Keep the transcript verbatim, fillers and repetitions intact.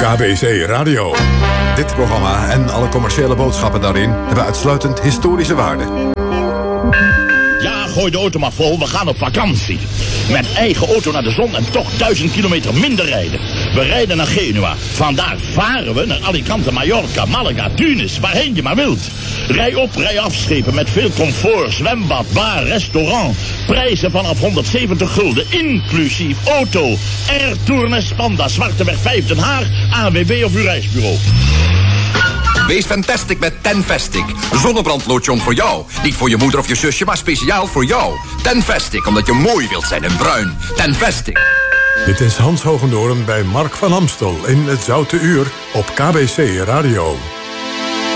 K B C Radio. Dit programma en alle commerciële boodschappen daarin hebben uitsluitend historische waarde. Ja, gooi de auto maar vol, we gaan op vakantie. Met eigen auto naar de zon en toch duizend kilometer minder rijden. We rijden naar Genua. Vandaar varen we naar Alicante, Mallorca, Malaga, Tunis, waarheen je maar wilt. Rij op, rij af schepen met veel comfort, zwembad, bar, restaurant. Prijzen vanaf honderdzeventig gulden, inclusief auto. Air Tournes Panda, Zwarteweg vijf Den Haag, A N W B of uw reisbureau. Wees fantastic met Tenfestic. Zonnebrandlotion voor jou. Niet voor je moeder of je zusje, maar speciaal voor jou. Tenfestic, omdat je mooi wilt zijn en bruin. Tenfestic. Dit is Hans Hogendoorn bij Mark van Amstel in het Zoute Uur op K B C Radio.